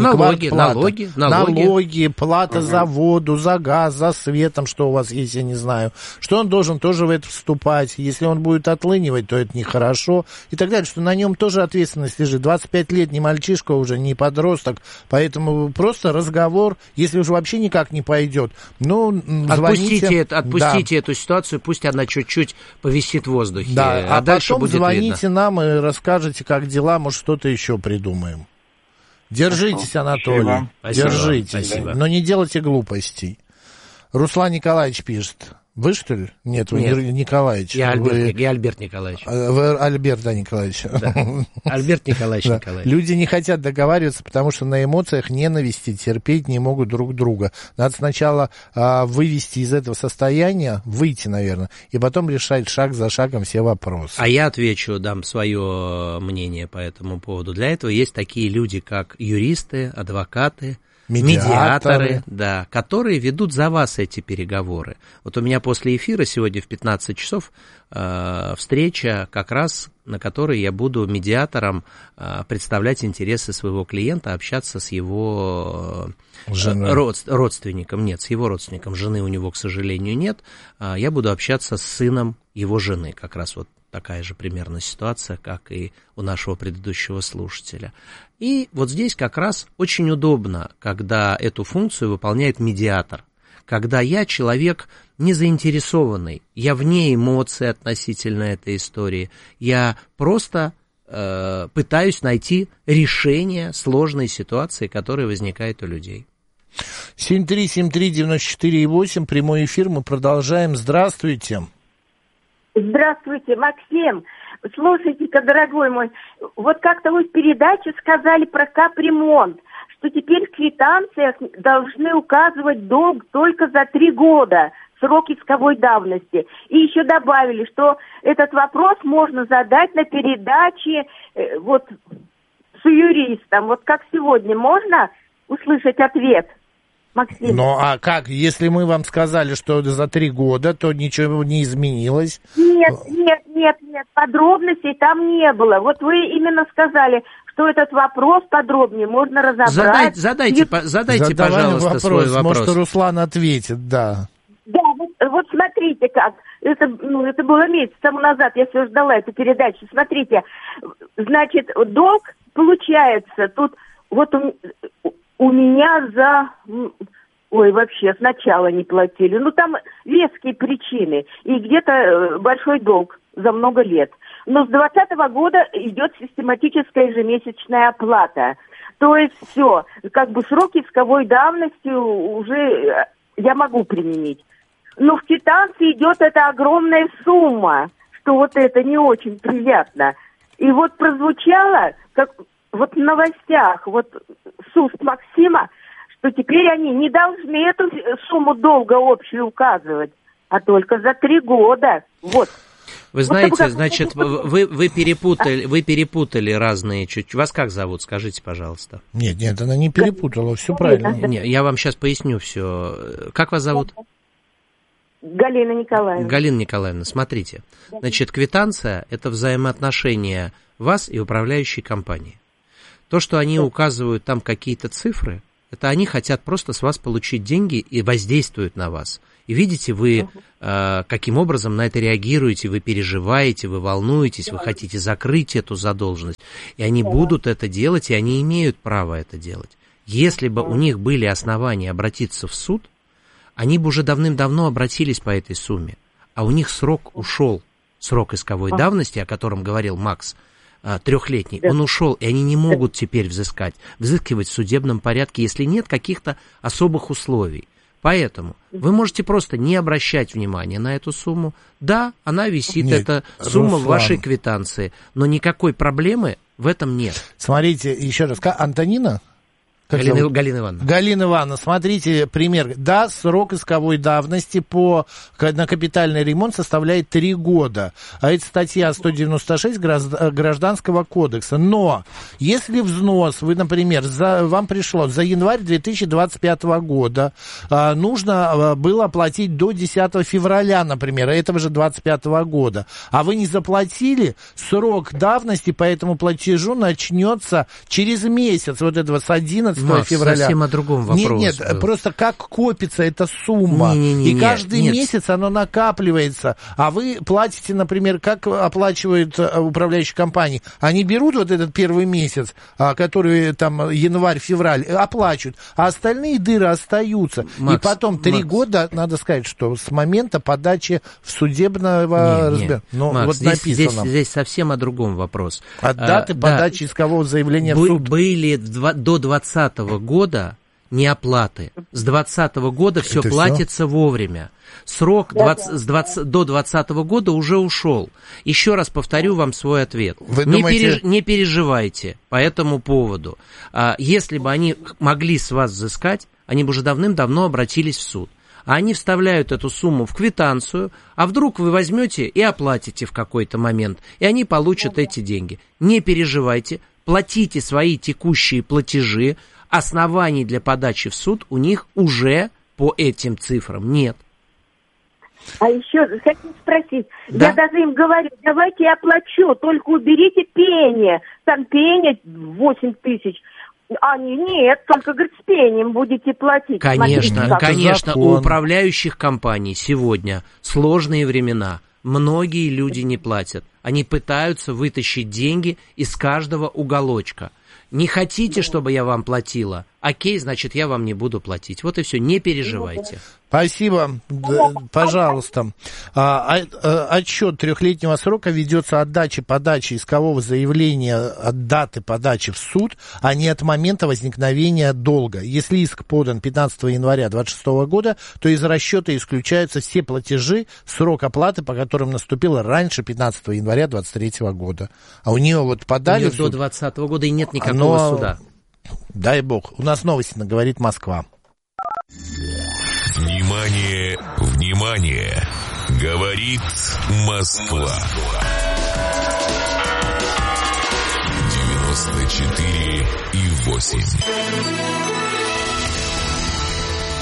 Налоги, плата за воду, за газ, за свет, там, что у вас есть, я не знаю. Что он должен тоже в это вступать. Если он будет отлынивать, то это нехорошо, и так далее, что на нем тоже ответственность лежит. 25 лет, не мальчишка уже, не подросток, поэтому просто разговор, если уже вообще никак не пойдет, ну, звоните. Отпустите эту ситуацию, пусть она чуть-чуть повисит в воздухе, а дальше потом будет звоните видно. нам и расскажете, как дела, может, что-то еще придумаем. Держитесь, Анатолий, держитесь, но не делайте глупостей. Руслан Николаевич пишет. Вы, что ли? Нет, вы не Николаевич. Я Альберт Николаевич. Вы Альберт, да, Николаевич. Да. Альберт Николаевич Николаевич. Люди не хотят договариваться, потому что на эмоциях ненависти терпеть не могут друг друга. Надо сначала вывести из этого состояния, выйти, наверное, и потом решать шаг за шагом все вопросы. А я отвечу, дам свое мнение по этому поводу. Для этого есть такие люди, как юристы, адвокаты, медиаторы, да, которые ведут за вас эти переговоры. Вот у меня после эфира сегодня в 15 часов встреча, как раз на которой я буду медиатором представлять интересы своего клиента, общаться с его родственником. Нет, с его родственником. Жены у него, к сожалению, нет. Я буду общаться с сыном его жены. Как раз вот такая же примерно ситуация, как и у нашего предыдущего слушателя. И вот здесь как раз очень удобно, когда эту функцию выполняет медиатор. Когда я человек не заинтересованный, я вне эмоций относительно этой истории, я просто пытаюсь найти решение сложной ситуации, которая возникает у людей. 7373948, прямой эфир, мы продолжаем. Здравствуйте. Здравствуйте, Максим. Слушайте-ка, дорогой мой, вот как-то вы в передаче сказали про капремонт, что теперь в квитанциях должны указывать долг только за 3 года, срок исковой давности. И еще добавили, что этот вопрос можно задать на передаче вот с юристом. Вот как сегодня можно услышать ответ? Максим. Ну, а как? Если мы вам сказали, что за 3 года, то ничего не изменилось? Нет, подробностей там не было. Вот вы именно сказали, что этот вопрос подробнее можно разобрать. Задайте, пожалуйста, вопрос. Свой вопрос. Может, Руслан ответит, да. Да, вот смотрите как. Это было месяц тому назад, я все ждала эту передачу. Смотрите, значит, долг получается, тут вот у меня вообще сначала не платили. Ну, там веские причины. И где-то большой долг за много лет. Но с 2020 года идет систематическая ежемесячная оплата. То есть все, как бы срок исковой давности уже я могу применить. Но в квитанции идет эта огромная сумма, что вот это не очень приятно. И вот прозвучало, как вот в новостях, вот с уст Максима, что теперь они не должны эту сумму долга общую указывать, а только за 3 года. Вот. Вы знаете, значит, вы перепутали разные чуть. Вас как зовут? Скажите, пожалуйста. Нет, она не перепутала, все правильно. Не, я вам сейчас поясню все. Как вас зовут? Галина Николаевна. Галина Николаевна, смотрите. Значит, квитанция – это взаимоотношения вас и управляющей компании. То, что они указывают там какие-то цифры, это они хотят просто с вас получить деньги и воздействуют на вас. И видите, вы каким образом на это реагируете, вы переживаете, вы волнуетесь, вы хотите закрыть эту задолженность. И они будут это делать, и они имеют право это делать. Если бы у них были основания обратиться в суд, они бы уже давным-давно обратились по этой сумме. А у них срок ушел, срок исковой давности, о котором говорил Макс, 3-летний, он ушел, и они не могут теперь взыскивать в судебном порядке, если нет каких-то особых условий. Поэтому вы можете просто не обращать внимания на эту сумму. Да, она висит, эта сумма в вашей квитанции, но никакой проблемы в этом нет. Смотрите, еще раз, Антонина? Галина Ивановна. Галина Ивановна, смотрите пример. Да, срок исковой давности на капитальный ремонт составляет 3 года. А это статья 196 Гражданского кодекса. Но если взнос, вы, например, вам пришло за январь 2025 года, нужно было оплатить до 10 февраля, например, этого же 2025 года, а вы не заплатили, срок давности по этому платежу начнется через месяц, вот этого с 11 февраля. Совсем о другом вопросе. Нет, просто как копится эта сумма. И каждый месяц оно накапливается. А вы платите, например, как оплачивают управляющие компании. Они берут вот этот первый месяц, который там январь-февраль, оплачивают, а остальные дыры остаются. И потом 3 года, надо сказать, что с момента подачи в судебного разбирательства. Ну, Макс, вот написано. Здесь совсем о другом вопрос. От даты подачи искового заявления в суд. Были до 2020 года неоплаты. С 2020 года все платится вовремя. Срок до 2020 года уже ушел. Еще раз повторю вам свой ответ. Не переживайте по этому поводу. Если бы они могли с вас взыскать, они бы уже давным-давно обратились в суд. А они вставляют эту сумму в квитанцию, а вдруг вы возьмете и оплатите в какой-то момент, и они получат эти деньги. Не переживайте, платите свои текущие платежи, оснований для подачи в суд у них уже по этим цифрам нет. А еще хочу спросить, я даже им говорю, давайте я оплачу, только уберите пение, там пение 8 тысяч. Они, нет, только, говорит, с пением будете платить. Конечно, конечно, у управляющих компаний сегодня сложные времена. Многие люди не платят. Они пытаются вытащить деньги из каждого уголочка. Не хотите, чтобы я вам платила? Окей, значит, я вам не буду платить. Вот и все, не переживайте. Спасибо, пожалуйста. Отсчет 3-летнего срока ведется от даты подачи искового заявления, от даты подачи в суд, а не от момента возникновения долга. Если иск подан 15 января 2026 года, то из расчета исключаются все платежи, срок оплаты, по которым наступило раньше 15 января 2023 года. А у нее вот подали... У нее до 2020 года и нет никакого суда. Дай бог. У нас новости, говорит Москва. Внимание, внимание! Говорит Москва. 94,8.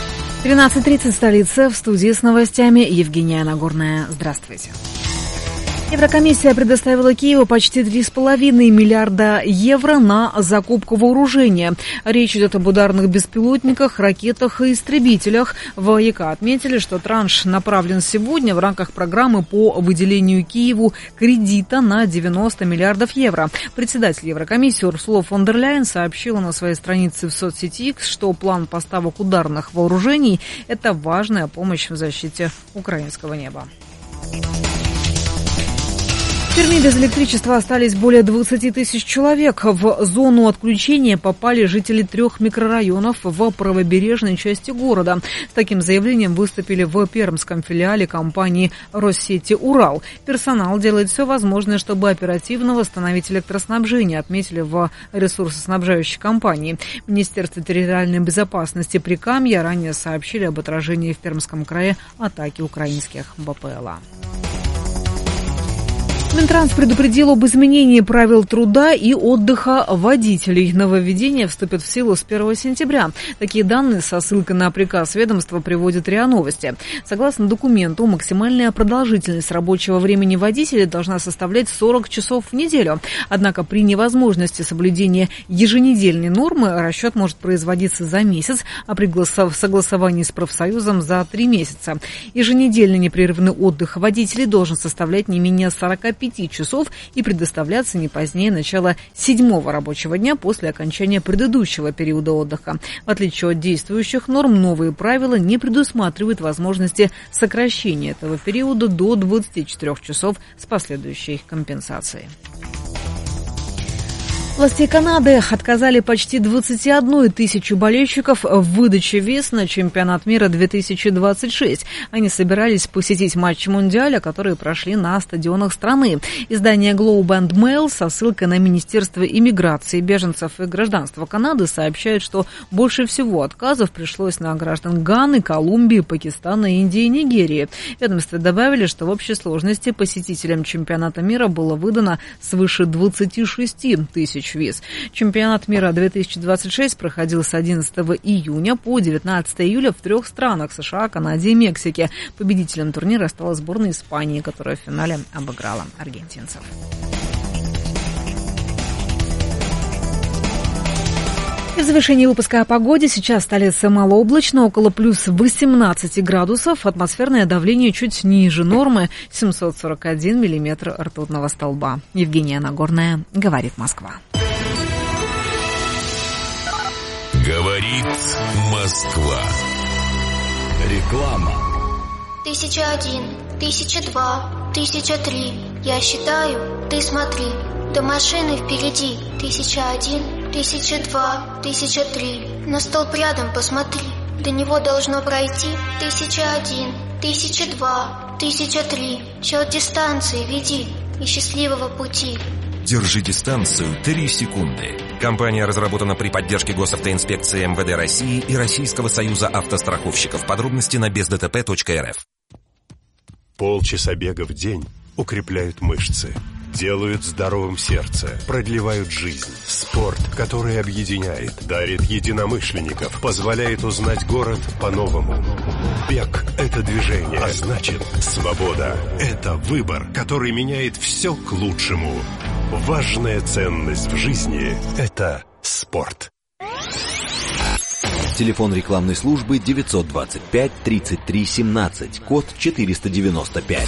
13:30, столица, в студии с новостями Евгения Нагорная. Здравствуйте. Еврокомиссия предоставила Киеву почти 3,5 миллиарда евро на закупку вооружения. Речь идет об ударных беспилотниках, ракетах и истребителях. В ЕК отметили, что транш направлен сегодня в рамках программы по выделению Киеву кредита на 90 миллиардов евро. Председатель Еврокомиссии Урсула фон дер Ляйен сообщила на своей странице в соцсети X, что план поставок ударных вооружений – это важная помощь в защите украинского неба. В Перми без электричества остались более 20 тысяч человек. В зону отключения попали жители 3 микрорайонов в правобережной части города. С таким заявлением выступили в пермском филиале компании «Россети Урал». Персонал делает все возможное, чтобы оперативно восстановить электроснабжение, отметили в ресурсоснабжающей компании. Министерство территориальной безопасности Прикамья ранее сообщили об отражении в Пермском крае атаки украинских БПЛА. Минтранс предупредил об изменении правил труда и отдыха водителей. Нововведения вступят в силу с 1 сентября. Такие данные со ссылкой на приказ ведомства приводят РИА Новости. Согласно документу, максимальная продолжительность рабочего времени водителя должна составлять 40 часов в неделю. Однако при невозможности соблюдения еженедельной нормы расчет может производиться за месяц, а при согласовании с профсоюзом за 3 месяца. Еженедельный непрерывный отдых водителей должен составлять не менее 45 часов и предоставляться не позднее начала 7-го рабочего дня после окончания предыдущего периода отдыха. В отличие от действующих норм, новые правила не предусматривают возможности сокращения этого периода до 24 часов с последующей компенсацией. Власти Канады отказали почти 21 тысячу болельщиков в выдаче виз на чемпионат мира 2026. Они собирались посетить матчи Мундиаля, которые прошли на стадионах страны. Издание Globe and Mail со ссылкой на Министерство иммиграции, беженцев и гражданства Канады сообщает, что больше всего отказов пришлось на граждан Ганы, Колумбии, Пакистана, Индии и Нигерии. Ведомстве добавили, что в общей сложности посетителям чемпионата мира было выдано свыше 26 тысяч виз. Чемпионат мира 2026 проходил с 11 июня по 19 июля в 3 странах – США, Канаде и Мексике. Победителем турнира стала сборная Испании, которая в финале обыграла аргентинцев. И в завершении выпуска о погоде. Сейчас столица малооблачно, около плюс 18 градусов. Атмосферное давление чуть ниже нормы, 741 миллиметр ртутного столба. Евгения Нагорная, говорит Москва. Говорит Москва. Реклама. 1001, 1002, 1003. Я считаю, ты смотри. До машины впереди. 1001, 1002, 1003. На столб рядом посмотри. До него должно пройти 1001, 1002, 1003. Счет дистанции веди и счастливого пути. Держи дистанцию 3 секунды. Компания разработана при поддержке госавтоинспекции МВД России и Российского союза автостраховщиков. Подробности на бездтп.рф. Полчаса бега в день укрепляют мышцы, делают здоровым сердце, продлевают жизнь. Спорт, который объединяет, дарит единомышленников, позволяет узнать город по-новому. Бег – это движение, а значит, свобода – это выбор, который меняет все к лучшему. Важная ценность в жизни – это спорт. Телефон рекламной службы 925 33 17, код 495.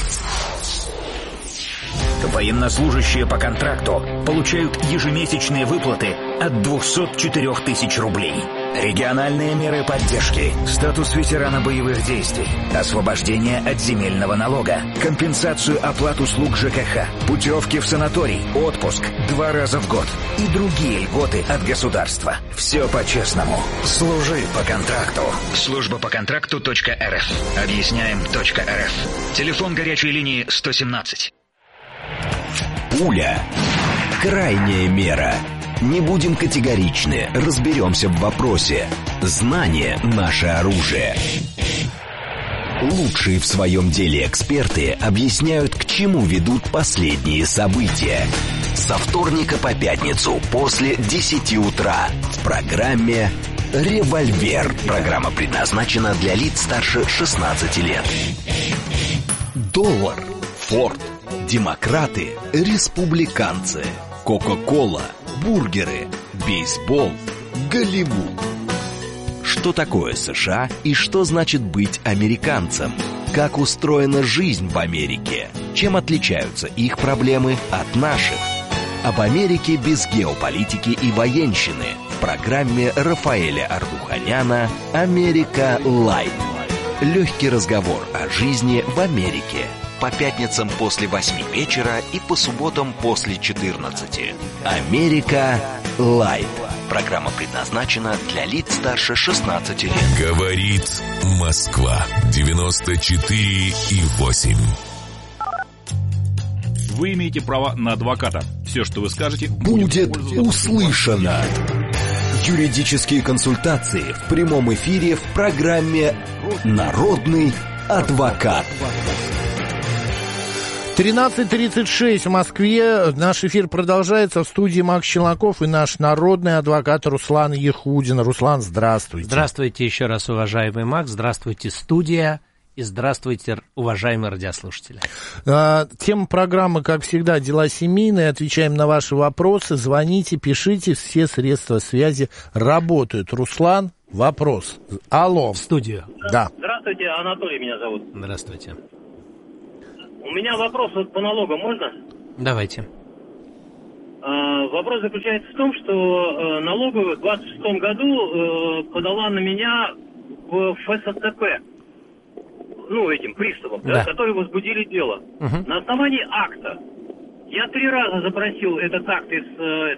Военнослужащие по контракту получают ежемесячные выплаты от 204 тысяч рублей. Региональные меры поддержки, статус ветерана боевых действий, освобождение от земельного налога, компенсацию оплат услуг ЖКХ, путевки в санаторий, отпуск 2 раза в год и другие льготы от государства. Все по-честному. Служи по контракту. Служба по контракту.рф. Объясняем.рф. Телефон горячей линии 117. Пуля. Крайняя мера. Не будем категоричны, разберемся в вопросе. Знание – наше оружие. Лучшие в своем деле эксперты объясняют, к чему ведут последние события. Со вторника по пятницу после 10 утра в программе «Револьвер». Программа предназначена для лиц старше 16 лет. Доллар, Форд, демократы, республиканцы, Кока-кола, бургеры, бейсбол, Голливуд. Что такое США и что значит быть американцем? Как устроена жизнь в Америке? Чем отличаются их проблемы от наших? Об Америке без геополитики и военщины в программе Рафаэля Ардуханяна «Америка Лайт». Легкий разговор о жизни в Америке. По пятницам после 8 вечера и по субботам после 14. «Америка Лайт». Программа предназначена для лиц старше 16 лет. Говорит Москва. 94,8. Вы имеете право на адвоката. Все, что вы скажете, будет услышано. Юридические консультации в прямом эфире в программе «Народный адвокат». 13:36 в Москве. Наш эфир продолжается. В студии Макс Челноков и наш народный адвокат Руслан Яхудин. Руслан, здравствуйте. Здравствуйте еще раз, уважаемый Макс. Здравствуйте, студия. И здравствуйте, уважаемые радиослушатели. Тема программы, как всегда, «Дела семейные». Отвечаем на ваши вопросы. Звоните, пишите. Все средства связи работают. Руслан, вопрос. Алло. В студию. Да. Здравствуйте, Анатолий меня зовут. Здравствуйте. У меня вопрос вот по налогам, можно? Давайте. Вопрос заключается в том, что налоговая в 26 году подала на меня в ФСЦП, этим приставом, да, которые возбудили дело. На основании акта. Я 3 раза запросил этот акт из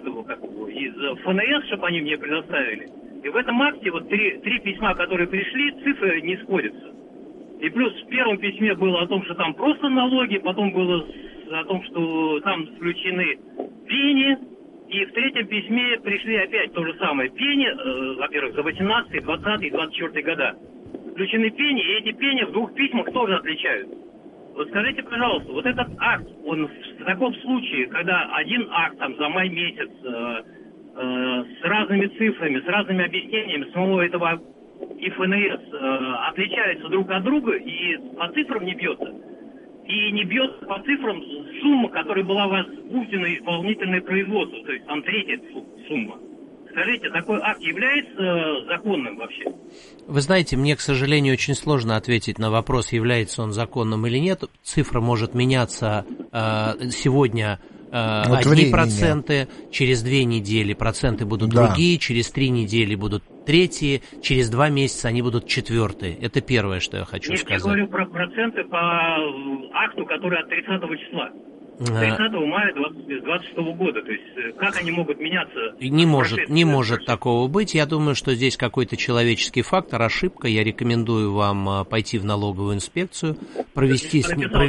ФНС, чтобы они мне предоставили. И в этом акте вот три письма, которые пришли, цифры не сходятся. И плюс в первом письме было о том, что там просто налоги, потом было о том, что там включены пени, и в третьем письме пришли опять то же самое. Пени, во-первых, за 18, 20 и 24 года. Включены пени, и эти пени в 2 письмах тоже отличают. Вот скажите, пожалуйста, вот этот акт, он в таком случае, когда один акт там за май месяц с разными цифрами, с разными объяснениями самого этого и ФНС отличаются друг от друга и по цифрам не бьется. И не бьется по цифрам сумма, которая была возбуждена исполнительное производство, то есть там третья сумма. Скажите, такой акт является законным вообще? Вы знаете, мне, к сожалению, очень сложно ответить на вопрос, является он законным или нет. Цифра может меняться сегодня. Одни проценты, через 2 недели проценты будут другие, через 3 недели будут третьи, через 2 месяца они будут 4. Это первое, что я хочу сказать. Я говорю про проценты по акту, который от 30 числа. 30 мая 2026 года. То есть как они могут меняться? Не может такого быть. Я думаю, что здесь какой-то человеческий фактор, ошибка. Я рекомендую вам пойти в налоговую инспекцию, провести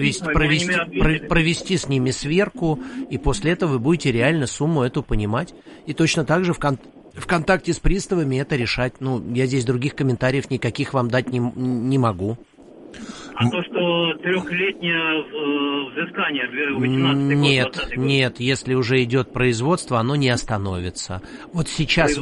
с ними сверку, и после этого вы будете реально сумму эту понимать. И точно так же в контакте с приставами это решать. Я здесь других комментариев никаких вам дать не могу. А то, что 3-летнее взыскание, 18 год, Нет, если уже идет производство, оно не остановится. Вот сейчас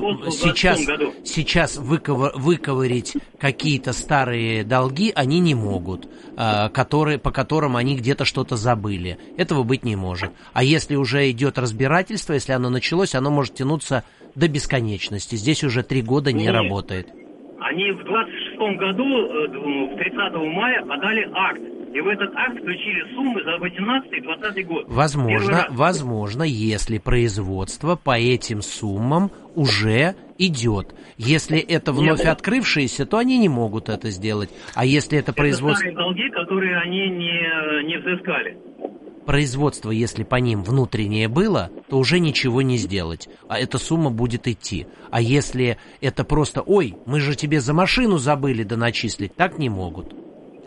выковырить какие-то старые долги они не могут, по которым они где-то что-то забыли. Этого быть не может. А если уже идет разбирательство, если оно началось, оно может тянуться до бесконечности. Здесь уже 3 года не работает. Они в 26-м году, в 30 мая, подали акт. И в этот акт включили суммы за 18 и 20 год. Возможно, если производство по этим суммам уже идет. Если это вновь открывшиеся, то они не могут это сделать. А если это производство... Это старые долги, которые они не взыскали. Производство, если по ним внутреннее было, то уже ничего не сделать, а эта сумма будет идти. А если это просто, мы же тебе за машину забыли доначислить, так не могут.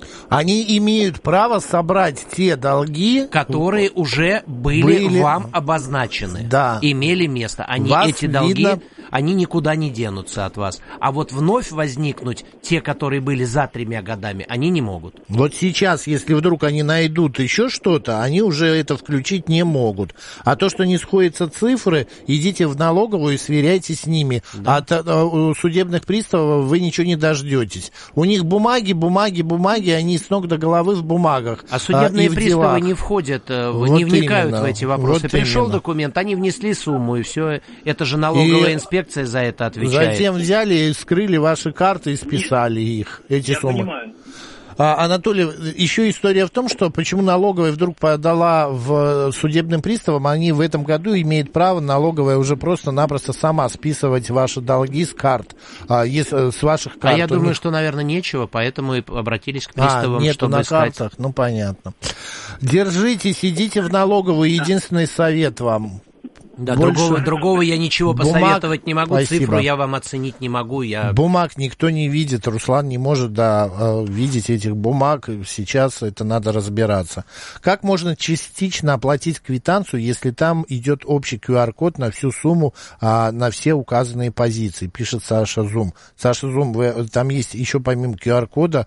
Они имеют право собрать те долги, которые уже были вам обозначены, да. Имели место. Эти долги, они никуда не денутся от вас. А вот вновь возникнуть те, которые были за 3 годами, они не могут. Вот сейчас, если вдруг они найдут еще что-то, они уже это включить не могут. А то, что не сходятся цифры, идите в налоговую и сверяйте с ними. Да. От судебных приставов вы ничего не дождетесь. У них бумаги, они с ног до головы в бумагах. А судебные приставы не входят, не вникают в эти вопросы. Пришел документ, они внесли сумму, и все. Это же налоговая инспекция за это отвечает. Затем взяли и вскрыли ваши карты и списали их, эти суммы. Понимаю. Анатолий, еще история в том, что почему налоговая вдруг подала в судебным приставам, они в этом году имеют право, налоговая уже просто-напросто сама списывать ваши долги с карт, с ваших карт. А я думаю, что, наверное, нечего, поэтому и обратились к приставам, нету чтобы на искать. Картах, ну понятно. Держитесь, идите в налоговую, единственный совет вам. Да, другого я ничего посоветовать не могу, спасибо. Цифру я вам оценить не могу. Бумаг никто не видит, Руслан не может видеть этих бумаг, сейчас это надо разбираться. Как можно частично оплатить квитанцию, если там идет общий QR-код на всю сумму, на все указанные позиции, пишет Саша Зум. Саша Зум, там есть еще помимо QR-кода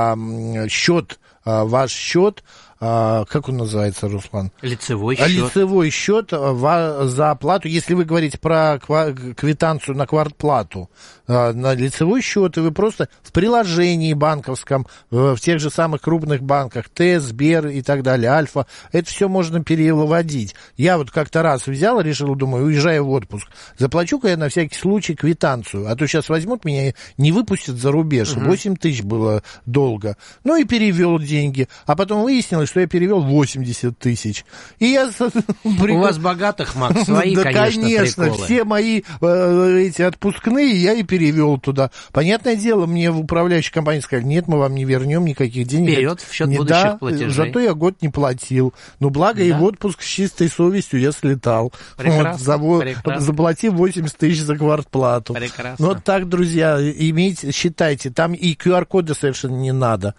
счет, ваш счет, как он называется, Руслан? Лицевой счет. Лицевой счет за оплату, если вы говорите про квитанцию на квартплату, на лицевой счет, и вы просто в приложении банковском, в тех же самых крупных банках, ТЭС, Сбер и так далее, Альфа, это все можно переводить. Я вот как-то раз взял, решил, думаю, уезжаю в отпуск, заплачу-ка я на всякий случай квитанцию, а то сейчас возьмут меня и не выпустят за рубеж, 8 тысяч было долго. Ну и перевел деньги, а потом выяснилось, что я перевел 80 тысяч. И я... У вас богатых, Макс, свои, да, конечно, приколы. Все мои эти отпускные я и перевел туда. Понятное дело, мне в управляющей компании сказали, нет, мы вам не вернем никаких денег. Вперед, в счет будущих платежей. Зато я год не платил. Но благо и в отпуск с чистой совестью я слетал. Прекрасно, заплатив 80 тысяч за квартплату. Прекрасно. Вот так, друзья, считайте, там и QR-кода совершенно не надо.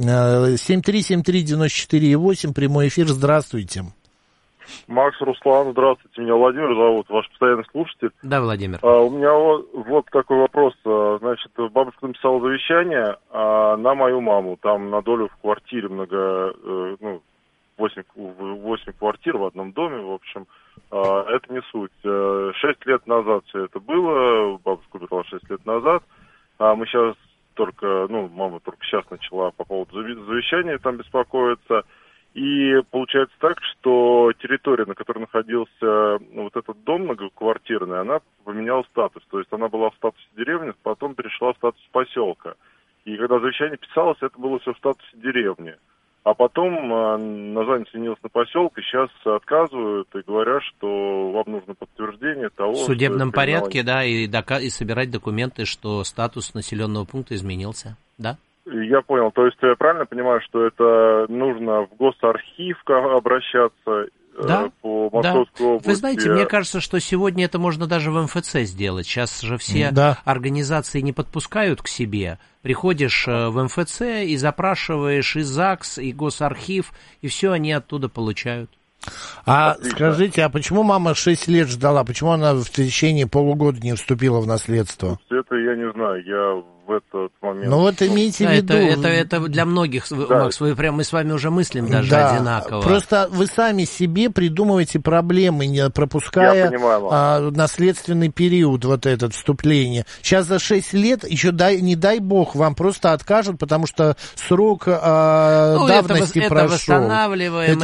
7373948, прямой эфир, здравствуйте. Макс, Руслан, здравствуйте, меня Владимир зовут, ваш постоянный слушатель. Да, Владимир. У меня вот такой вопрос. Значит, бабушка написала завещание на мою маму, там на долю в квартире 8 квартир в одном доме, в общем, это не суть. 6 лет назад все это было, бабушка умерла 6 лет назад, мы сейчас мама только сейчас начала по поводу завещания там беспокоиться. И получается так, что территория, на которой находился вот этот дом многоквартирный, она поменяла статус. То есть она была в статусе деревни, потом перешла в статус поселка. И когда завещание писалось, это было все в статусе деревни. А потом название сменилось на поселок, и сейчас отказывают и говорят, что вам нужно подтверждение того, в судебном порядке, да, и собирать документы, что статус населенного пункта изменился, да? Я понял. То есть я правильно понимаю, что это нужно в госархив обращаться? Да, по Московской области. Вы знаете, мне кажется, что сегодня это можно даже в МФЦ сделать. Сейчас же все организации не подпускают к себе. Приходишь в МФЦ и запрашиваешь и ЗАГС, и Госархив, и все они оттуда получают. Скажите, а почему мама 6 лет ждала? Почему она в течение полугода не вступила в наследство? Это я не знаю, я в этот момент... Ну вот имейте в виду... Это для многих, да. Макс, мы с вами уже мыслим даже одинаково. Просто вы сами себе придумываете проблемы, не пропуская наследственный период, вот этот вступление. Сейчас за 6 лет, еще не дай бог, вам просто откажут, потому что срок давности прошел. Это восстанавливаем,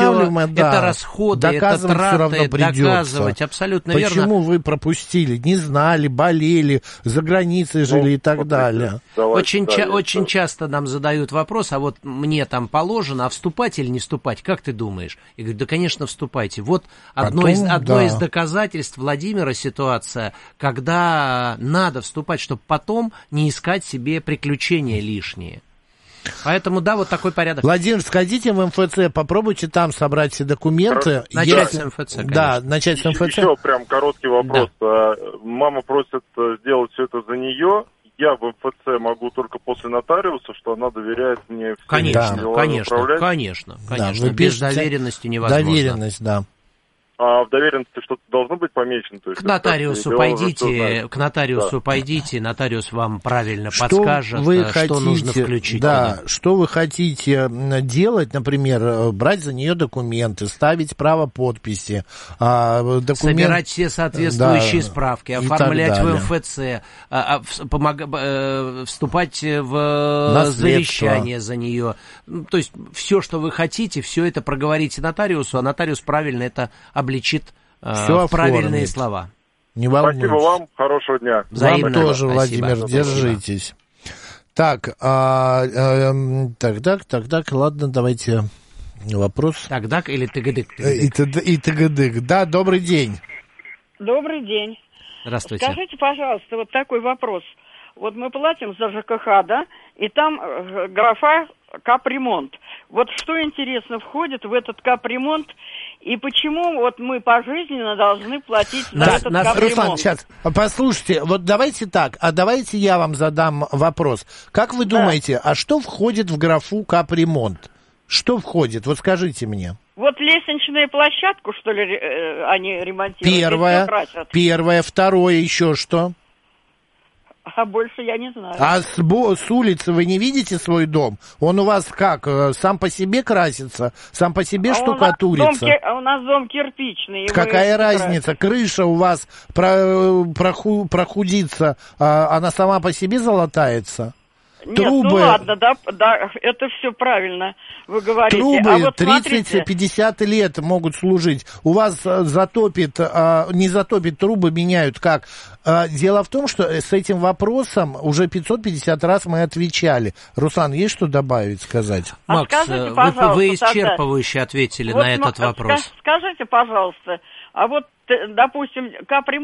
это расходы, это траты, доказывать, абсолютно верно. Почему вы пропустили? Не знали, болели, за границей жили и так далее. Очень часто нам задают вопрос, а вот мне там положено, а вступать или не вступать, как ты думаешь? Я говорю, да, конечно, вступайте. Вот одно из доказательств Владимира ситуация, когда надо вступать, чтобы потом не искать себе приключения лишние. Поэтому, да, вот такой порядок. Владимир, сходите в МФЦ, попробуйте там собрать все документы. Начать с МФЦ, конечно. Да, начать с МФЦ. Еще прям короткий вопрос. Да. Мама просит сделать все это за нее. я в МФЦ могу только после нотариуса, что она доверяет мне всем делам управлять? Конечно. Да, Без доверенности невозможно. Доверенность, да. А в доверенности что-то должно быть помечено? То есть, к нотариусу пойдите, нотариус вам правильно подскажет, что нужно включить. Да, что вы хотите делать, например, брать за нее документы, ставить право подписи, собирать все соответствующие справки, оформлять в МФЦ, вступать в завещание за нее. То есть все, что вы хотите, все это проговорите нотариусу, а нотариус правильно это обличит в правильные слова. Не волнуйтесь. Спасибо вам, хорошего дня. Взаимно. Вам тоже, спасибо. Владимир, держитесь. Так, ладно, давайте вопрос. Так или тыгадык? И тыгадык. Да, добрый день. Добрый день. Здравствуйте. Скажите, пожалуйста, вот такой вопрос. Вот мы платим за ЖКХ, да, и там графа капремонт. Вот что, интересно, входит в этот капремонт, и почему вот мы пожизненно должны платить за этот капремонт? Руслан, сейчас, послушайте, вот давайте так, давайте я вам задам вопрос. Как вы думаете, а что входит в графу капремонт? Что входит? Вот скажите мне. Вот лестничную площадку, что ли, они ремонтируют? Первое, второе, еще что? А больше я не знаю. А с улицы вы не видите свой дом? Он у вас как, сам по себе красится? Сам по себе штукатурится? У нас дом кирпичный. Какая разница? Крыша у вас прохудится, она сама по себе залатается? Нет, трубы, ну ладно, да, это все правильно вы говорите. Трубы вот 30-50 лет могут служить. У вас не затопит, трубы меняют как? Дело в том, что с этим вопросом уже 550 раз мы отвечали. Руслан, есть что добавить, сказать? Макс, вы исчерпывающе ответили на этот вопрос. Скажите, пожалуйста, а вот, допустим, капремонт